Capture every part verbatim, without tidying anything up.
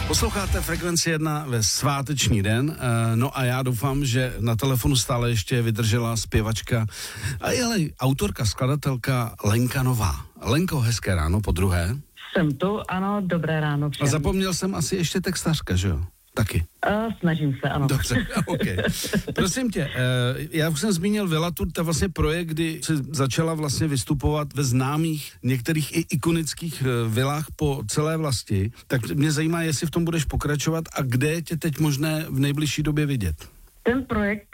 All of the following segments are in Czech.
Posloucháte Frekvenci jedna ve sváteční den, no a já doufám, že na telefonu stále ještě vydržela zpěvačka a je ale autorka, skladatelka Lenka Nová. Lenko, hezké ráno po druhé. Jsem tu, ano, dobré ráno všem. A zapomněl jsem asi ještě textařka, že jo? Taky. Uh, snažím se, ano. Dobře, ok. Prosím tě, uh, já už jsem zmínil Villa Tour, to je vlastně projekt, kdy jsi začala vlastně vystupovat ve známých, některých i ikonických uh, vilách po celé vlasti. Tak mě zajímá, jestli v tom budeš pokračovat a kde je tě teď možné v nejbližší době vidět. Ten projekt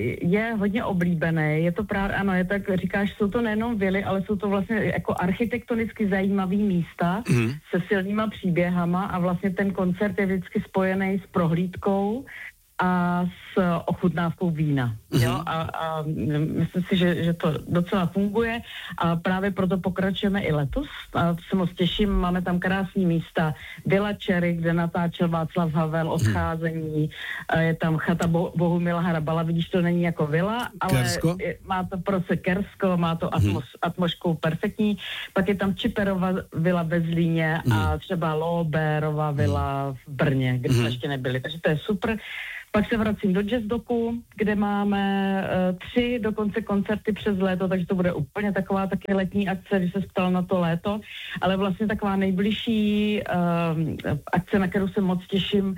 je hodně oblíbený, je to právě, ano, je tak, říkáš, jsou to nejenom vily, ale jsou to vlastně jako architektonicky zajímavý místa mm. se silnýma příběhama a vlastně ten koncert je vždycky spojený s prohlídkou a s ochutnávkou vína. Mm-hmm. Jo? A, a myslím si, že, že to docela funguje a právě proto pokračujeme i letos. A se moc těším, máme tam krásný místa. Villa Cherry, kde natáčel Václav Havel, Odcházení, mm. je tam chata Bo- Bohumila Hrabala, vidíš, to není jako vila, ale je, má to prostě Kersko, má to atmos, mm. atmosféru perfektní. Pak je tam Čiperova vila ve Zlíně mm. a třeba Lobérova vila v Brně, kde mm. jsme ještě nebyli, takže to je super. Pak se vracím do Jazz Doku, kde máme uh, tři dokonce koncerty přes léto, takže to bude úplně taková taky letní akce, když se ptal na to léto, ale vlastně taková nejbližší uh, akce, na kterou se moc těším,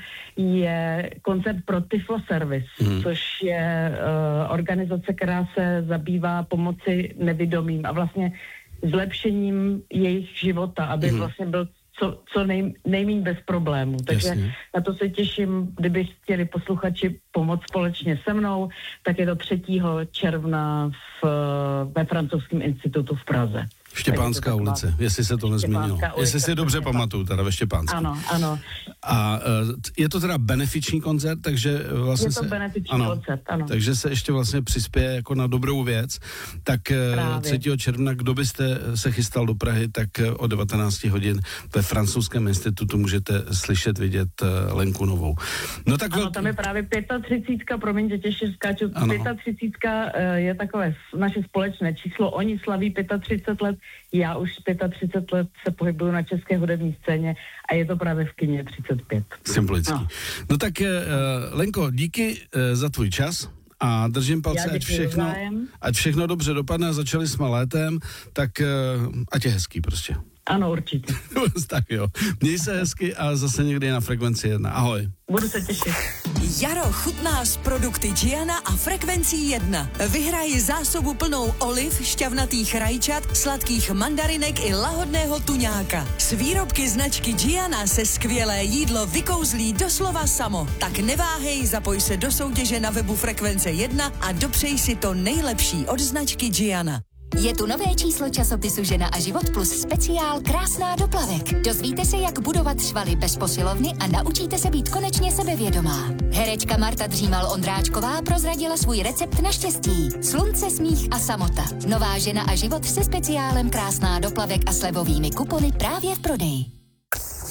je koncert pro Tiflo Service, mm. což je uh, organizace, která se zabývá pomoci nevidomým a vlastně zlepšením jejich života, aby mm. vlastně byl co, co nej, nejméně bez problémů. Takže Jasně. na to se těším, kdyby chtěli posluchači pomoct společně se mnou, tak je to třetího června v, ve Francouzském institutu v Praze. Štěpánská ulice, jestli se to nezmínilo. Jestli si dobře pamatuju, teda ve Štěpánské. Ano, ano. A uh, je to teda benefiční koncert, takže vlastně Je to se, benefiční ano, koncert, ano. Takže se ještě vlastně přispěje jako na dobrou věc. Tak uh, třetího června, kdo byste se chystal do Prahy, tak uh, o devatenáct hodin ve Francouzském institutu můžete slyšet, vidět uh, Lenku Novou. No tak ano, velký... tam je právě třicítka pětka, promiň, že těžší skáču, třicítka pětka uh, je takové naše společné číslo, oni slaví třicet pět let, já už třicet pět let se pohybuju na české hudební scéně a je to právě v kině třicet pět. Symbolický. No, no tak, uh, Lenko, díky uh, za tvůj čas a držím palce, ať všechno, ať všechno dobře dopadne a začali jsme létem, tak uh, ať je hezký prostě. Ano, určitě. Tak jo. Měj se hezky a zase někdy na Frekvenci jedna. Ahoj. Budu se těšit. Jaro chutná s produkty Giana a Frekvencí jedna. Vyhraj zásobu plnou oliv, šťavnatých rajčat, sladkých mandarinek i lahodného tuňáka. S výrobky značky Giana se skvělé jídlo vykouzlí doslova samo. Tak neváhej, zapoj se do soutěže na webu Frekvence jedna a dopřej si to nejlepší od značky Giana. Je tu nové číslo časopisu Žena a život plus speciál Krásná do plavek. Dozvíte se, jak budovat svaly bez posilovny a naučíte se být konečně sebevědomá. Herečka Marta Dřímal-Ondráčková prozradila svůj recept na štěstí. Slunce, smích a samota. Nová Žena a život se speciálem Krásná do plavek a slevovými kupony právě v prodeji.